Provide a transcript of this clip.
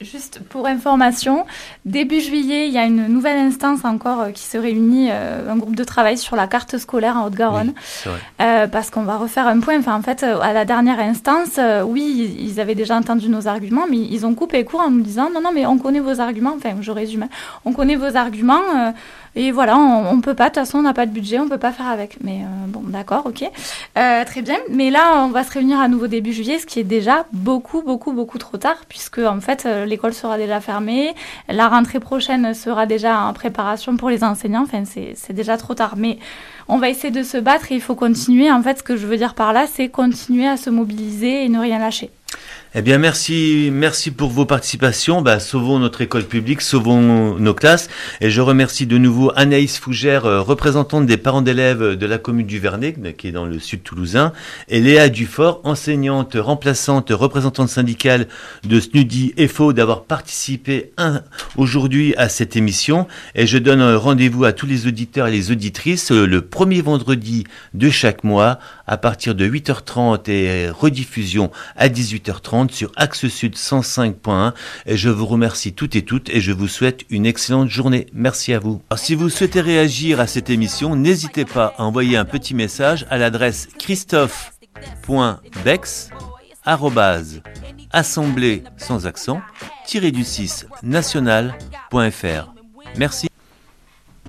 Juste pour information, début juillet, il y a une nouvelle instance encore qui se réunit, un groupe de travail sur la carte scolaire en Haute-Garonne. Oui, c'est vrai. Parce qu'on va refaire un point. Enfin, en fait, à la dernière instance, oui, ils avaient déjà entendu nos arguments, mais ils ont coupé court en nous disant non, mais on connaît vos arguments. Enfin, je résume. On connaît vos arguments. Et voilà, on peut pas, de toute façon, on n'a pas de budget, on peut pas faire avec. Mais bon, d'accord, ok. Très bien. Mais là, on va se réunir à nouveau début juillet, ce qui est déjà beaucoup trop tard, puisque en fait, l'école sera déjà fermée, la rentrée prochaine sera déjà en préparation pour les enseignants. Enfin, c'est déjà trop tard. Mais on va essayer de se battre et il faut continuer. En fait, ce que je veux dire par là, c'est continuer à se mobiliser et ne rien lâcher. Eh bien, merci pour vos participations. Sauvons notre école publique, sauvons nos classes. Et je remercie de nouveau Anaïs Fougère, représentante des parents d'élèves de la commune du Vernet, qui est dans le sud toulousain, et Léa Dufort, enseignante remplaçante, représentante syndicale de SNUDI EFO, d'avoir participé aujourd'hui à cette émission. Et je donne rendez-vous à tous les auditeurs et les auditrices le premier vendredi de chaque mois à partir de 8h30 et rediffusion à 18h30 sur Axe Sud 105.1. Et je vous remercie toutes et toutes et je vous souhaite une excellente journée. Merci à vous. Alors, si vous souhaitez réagir à cette émission, n'hésitez pas à envoyer un petit message à l'adresse christophe.bex@assemblée sans accent -du6 national.fr. Merci.